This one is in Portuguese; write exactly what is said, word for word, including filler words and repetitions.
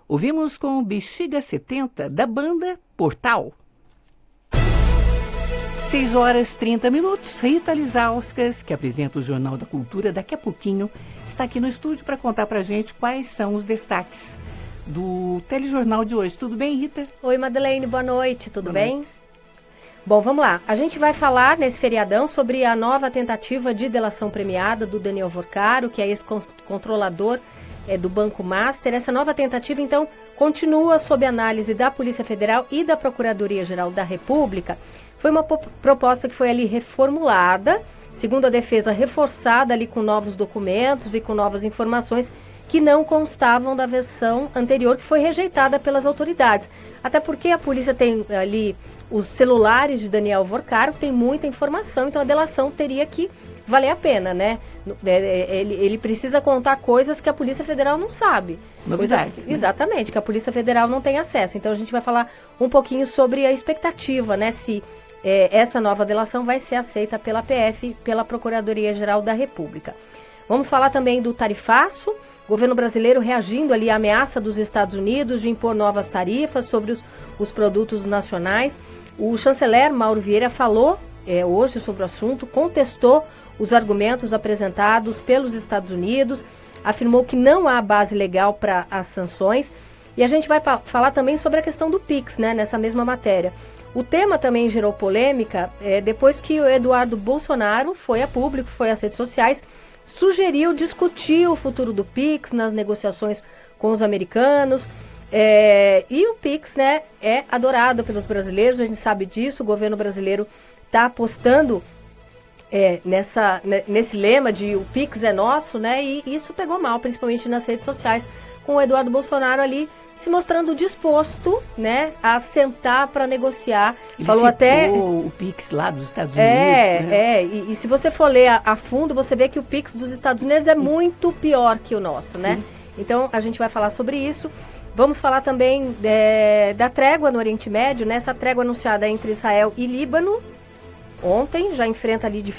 Ouvimos com Bexiga setenta, da banda Portal. seis horas e trinta minutos. Rita Lizauskas, que apresenta o Jornal da Cultura daqui a pouquinho, está aqui no estúdio para contar para a gente quais são os destaques do telejornal de hoje. Tudo bem, Rita? Oi, Madeleine, boa noite, tudo boa bem? Noite. Bom, vamos lá. A gente vai falar nesse feriadão sobre a nova tentativa de delação premiada do Daniel Vorcaro, que é esse controlador é, do Banco Master. Essa nova tentativa, então, continua sob análise da Polícia Federal e da Procuradoria-Geral da República. Foi uma proposta que foi ali reformulada, segundo a defesa, reforçada ali com novos documentos e com novas informações que não constavam da versão anterior, que foi rejeitada pelas autoridades. Até porque a polícia tem ali os celulares de Daniel Vorcaro, que tem muita informação, então a delação teria que valer a pena, né? Ele, ele precisa contar coisas que a Polícia Federal não sabe. Novidades. Coisas, né? Exatamente, que a Polícia Federal não tem acesso. Então a gente vai falar um pouquinho sobre a expectativa, né? Se é, essa nova delação vai ser aceita pela P F, pela Procuradoria-Geral da República. Vamos falar também do tarifaço, governo brasileiro reagindo ali à ameaça dos Estados Unidos de impor novas tarifas sobre os, os produtos nacionais. O chanceler Mauro Vieira falou é, hoje sobre o assunto, contestou os argumentos apresentados pelos Estados Unidos, afirmou que não há base legal para as sanções. E a gente vai pa- falar também sobre a questão do Pix, né, nessa mesma matéria. O tema também gerou polêmica é, depois que o Eduardo Bolsonaro foi a público, foi às redes sociais, sugeriu discutir o futuro do Pix nas negociações com os americanos. É, e o Pix, né, é adorado pelos brasileiros, a gente sabe disso. O governo brasileiro está apostando é, nessa, né, nesse lema de o Pix é nosso, né, e isso pegou mal, principalmente nas redes sociais, com o Eduardo Bolsonaro ali se mostrando disposto, né, a sentar para negociar. Ele Falou até o Pix lá dos Estados é, Unidos. Né? É, e, e se você for ler a, a fundo, você vê que o Pix dos Estados Unidos é muito pior que o nosso, né? Sim. Então, a gente vai falar sobre isso. Vamos falar também é, da trégua no Oriente Médio, né? Essa trégua anunciada entre Israel e Líbano. Ontem já enfrenta ali